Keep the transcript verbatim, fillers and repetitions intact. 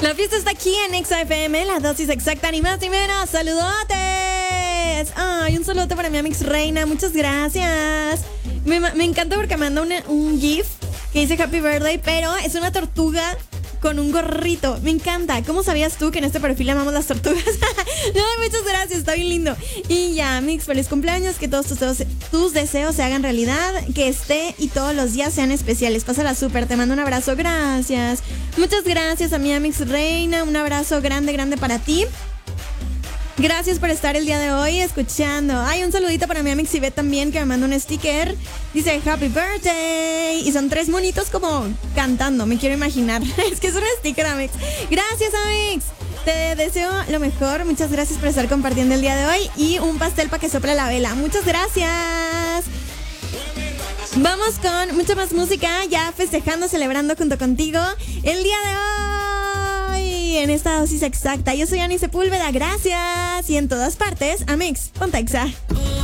La fiesta está aquí en Exa F M, la dosis exacta, ni más ni menos. ¡Saludotes! Ay, un saludo para mi Amix Reina, muchas gracias. Me, me encanta porque me manda una, un GIF que dice Happy Birthday, pero es una tortuga con un gorrito. Me encanta. ¿Cómo sabías tú que en este perfil amamos las tortugas? No, muchas gracias, está bien lindo. Y ya, Mix, feliz cumpleaños, que todos tus deseos, tus deseos se hagan realidad, que esté y todos los días sean especiales. Pásala súper, te mando un abrazo, gracias. Muchas gracias a mi Amix Reina, un abrazo grande, grande para ti. Gracias por estar el día de hoy escuchando. Ay, un saludito para mi Amix Ivette también, que me mandó un sticker. Dice Happy Birthday. Y son tres monitos como cantando, me quiero imaginar. Es que es un sticker, Amix. Gracias, Amix. Te deseo lo mejor. Muchas gracias por estar compartiendo el día de hoy. Y un pastel para que sople la vela. Muchas gracias. Vamos con mucha más música. Ya festejando, celebrando junto contigo el día de hoy en esta dosis exacta. Yo soy Ani Sepúlveda, gracias. Y en todas partes, Amix, ponte Exa.